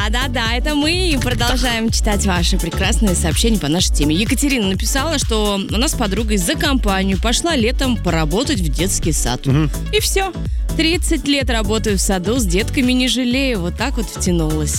Да, это мы. И продолжаем читать ваши прекрасные сообщения по нашей теме. Екатерина написала, что у нас подруга за компанию пошла летом поработать в детский сад. И все. 30 лет работаю в саду, с детками не жалею. Вот так вот втянулась.